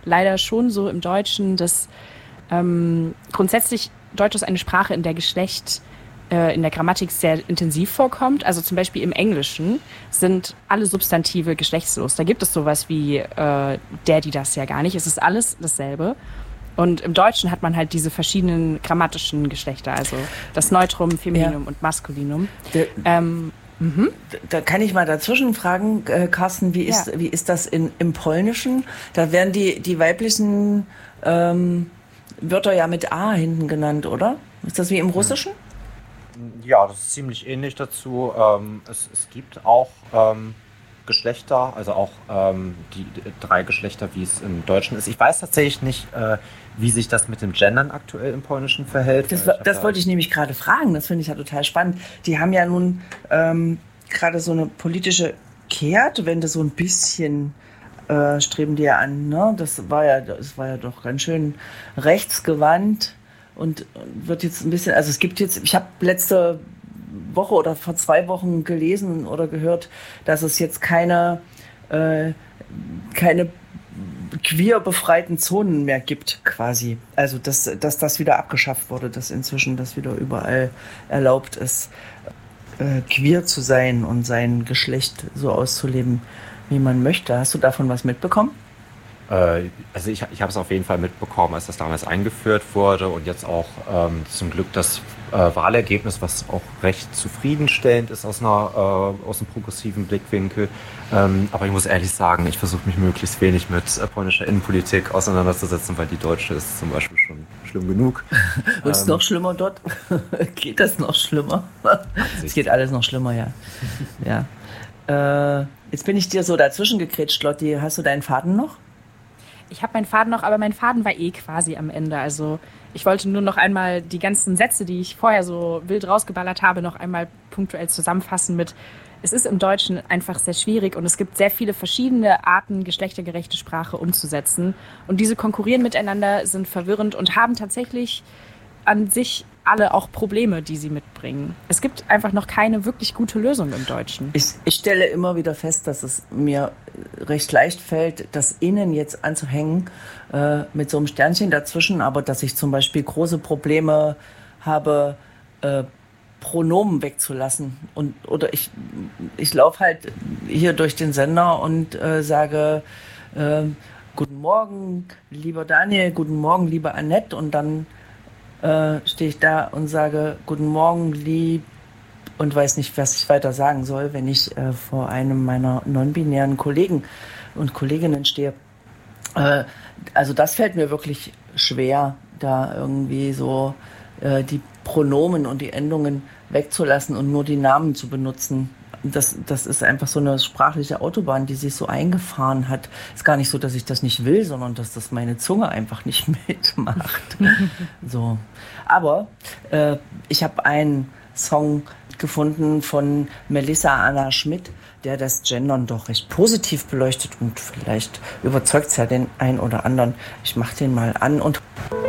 leider schon so im Deutschen, dass grundsätzlich Deutsch ist eine Sprache, in der Geschlecht in der Grammatik sehr intensiv vorkommt. Also zum Beispiel im Englischen sind alle Substantive geschlechtslos. Da gibt es sowas wie der, die, das ja gar nicht. Es ist alles dasselbe. Und im Deutschen hat man halt diese verschiedenen grammatischen Geschlechter, also das Neutrum, Femininum und Maskulinum. Da kann ich mal dazwischen fragen, Carsten, wie ist das im Polnischen? Da werden die weiblichen Wörter ja mit A hinten genannt, oder? Ist das wie im Russischen? Ja, das ist ziemlich ähnlich dazu. Es gibt auch Geschlechter, also auch die 3 Geschlechter, wie es im Deutschen ist. Ich weiß tatsächlich nicht, wie sich das mit dem Gendern aktuell im Polnischen verhält. Das wollte ich nämlich gerade fragen, das finde ich ja total spannend. Die haben ja nun gerade so eine politische Kehrtwende so ein bisschen streben die ja an. Ne? Das war ja doch ganz schön rechtsgewandt und wird jetzt ein bisschen, also es gibt jetzt, ich habe letzte Woche oder vor 2 Wochen gelesen oder gehört, dass es jetzt keine queer befreiten Zonen mehr gibt, quasi. Also, dass das wieder abgeschafft wurde, dass inzwischen das wieder überall erlaubt ist, queer zu sein und sein Geschlecht so auszuleben, wie man möchte. Hast du davon was mitbekommen? Also ich habe es auf jeden Fall mitbekommen, als das damals eingeführt wurde und jetzt auch zum Glück das Wahlergebnis, was auch recht zufriedenstellend ist aus einem progressiven Blickwinkel. Aber ich muss ehrlich sagen, ich versuche mich möglichst wenig mit polnischer Innenpolitik auseinanderzusetzen, weil die deutsche ist zum Beispiel schon schlimm genug. Und ist noch schlimmer dort? Geht das noch schlimmer? Es geht alles noch schlimmer, ja. Jetzt bin ich dir so dazwischen gegrätscht, Lotti. Hast du deinen Faden noch? Ich habe meinen Faden noch, aber mein Faden war quasi am Ende. Also ich wollte nur noch einmal die ganzen Sätze, die ich vorher so wild rausgeballert habe, noch einmal punktuell zusammenfassen mit: Es ist im Deutschen einfach sehr schwierig und es gibt sehr viele verschiedene Arten, geschlechtergerechte Sprache umzusetzen. Und diese konkurrieren miteinander, sind verwirrend und haben tatsächlich an sich alle auch Probleme, die sie mitbringen. Es gibt einfach noch keine wirklich gute Lösung im Deutschen. Ich stelle immer wieder fest, dass es mir recht leicht fällt, das Innen jetzt anzuhängen mit so einem Sternchen dazwischen, aber dass ich zum Beispiel große Probleme habe, Pronomen wegzulassen. Oder ich laufe halt hier durch den Sender und sage guten Morgen, lieber Daniel, guten Morgen, liebe Annette, und dann stehe ich da und sage guten Morgen, lieb, und weiß nicht, was ich weiter sagen soll, wenn ich vor einem meiner non-binären Kollegen und Kolleginnen stehe. Also das fällt mir wirklich schwer, da irgendwie so die Pronomen und die Endungen wegzulassen und nur die Namen zu benutzen. Das ist einfach so eine sprachliche Autobahn, die sich so eingefahren hat. Ist gar nicht so, dass ich das nicht will, sondern dass das meine Zunge einfach nicht mitmacht. So. Aber ich habe einen Song gefunden von Melissa Anna Schmidt, der das Gendern doch recht positiv beleuchtet und vielleicht überzeugt es ja den einen oder anderen. Ich mache den mal an und